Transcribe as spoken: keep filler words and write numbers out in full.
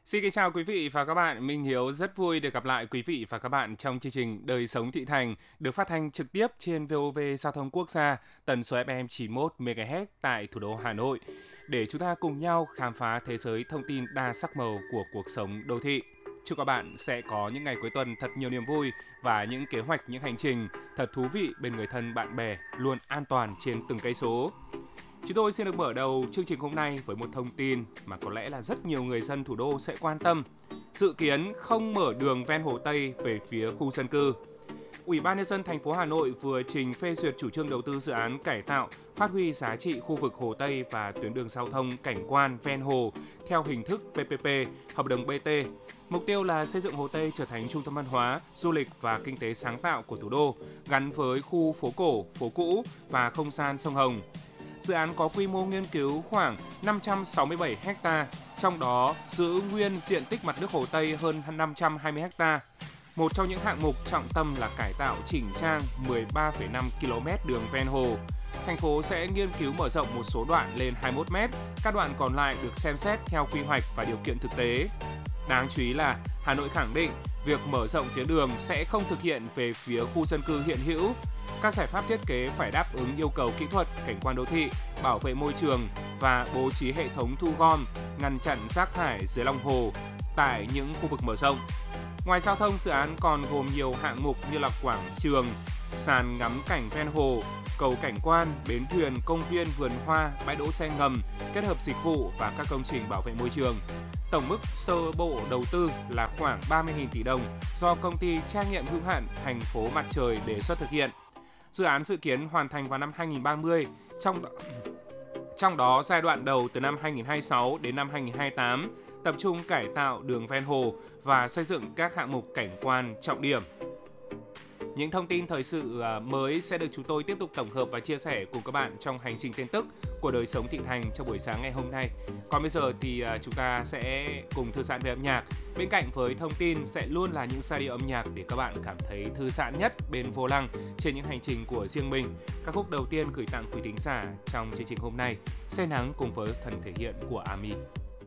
Xin kính chào quý vị và các bạn. Minh Hiếu rất vui được gặp lại quý vị và các bạn trong chương trình Đời sống thị thành được phát thanh trực tiếp trên vê o vê Giao thông Quốc gia, tần số ép em chín mươi mốt mê ga héc tại thủ đô Hà Nội, để chúng ta cùng nhau khám phá thế giới thông tin đa sắc màu của cuộc sống đô thị. Chúc các bạn sẽ có những ngày cuối tuần thật nhiều niềm vui và những kế hoạch, những hành trình thật thú vị bên người thân bạn bè, luôn an toàn trên từng cây số. Chúng tôi xin được mở đầu chương trình hôm nay với một thông tin mà có lẽ là rất nhiều người dân thủ đô sẽ quan tâm. Dự kiến không mở đường ven Hồ Tây về phía khu dân cư. Ủy ban nhân dân thành phố Hà Nội vừa trình phê duyệt chủ trương đầu tư dự án cải tạo, phát huy giá trị khu vực Hồ Tây và tuyến đường giao thông cảnh quan ven hồ theo hình thức pê pê pê, hợp đồng bê tê. Mục tiêu là xây dựng Hồ Tây trở thành trung tâm văn hóa, du lịch và kinh tế sáng tạo của thủ đô, gắn với khu phố cổ, phố cũ và không gian sông Hồng. Dự án có quy mô nghiên cứu khoảng năm trăm sáu mươi bảy ha, trong đó giữ nguyên diện tích mặt nước Hồ Tây hơn năm trăm hai mươi ha. Một trong những hạng mục trọng tâm là cải tạo chỉnh trang mười ba phẩy năm ki lô mét đường ven hồ. Thành phố sẽ nghiên cứu mở rộng một số đoạn lên hai mươi mốt mét, các đoạn còn lại được xem xét theo quy hoạch và điều kiện thực tế. Đáng chú ý là Hà Nội khẳng định việc mở rộng tuyến đường sẽ không thực hiện về phía khu dân cư hiện hữu. Các giải pháp thiết kế phải đáp ứng yêu cầu kỹ thuật, cảnh quan đô thị, bảo vệ môi trường và bố trí hệ thống thu gom, ngăn chặn rác thải dưới lòng hồ tại những khu vực mở rộng. Ngoài giao thông, dự án còn gồm nhiều hạng mục như là quảng trường, sàn ngắm cảnh ven hồ, cầu cảnh quan, bến thuyền, công viên, vườn hoa, bãi đỗ xe ngầm, kết hợp dịch vụ và các công trình bảo vệ môi trường. Tổng mức sơ bộ đầu tư là khoảng ba mươi nghìn tỷ đồng do công ty trách nhiệm hữu hạn Thành phố Mặt Trời đề xuất thực hiện. Dự án dự kiến hoàn thành vào năm hai nghìn không trăm ba mươi, trong đó, trong đó giai đoạn đầu từ năm hai nghìn không trăm hai mươi sáu đến năm hai nghìn không trăm hai mươi tám tập trung cải tạo đường ven hồ và xây dựng các hạng mục cảnh quan trọng điểm. Những thông tin thời sự mới sẽ được chúng tôi tiếp tục tổng hợp và chia sẻ cùng các bạn trong hành trình tin tức của Đời sống thị thành trong buổi sáng ngày hôm nay. Còn bây giờ thì chúng ta sẽ cùng thư giãn về âm nhạc. Bên cạnh với thông tin sẽ luôn là những giai điệu âm nhạc để các bạn cảm thấy thư giãn nhất bên vô lăng trên những hành trình của riêng mình. Các khúc đầu tiên gửi tặng quý thính giả trong chương trình hôm nay, Say Nắng cùng với phần thể hiện của Ami.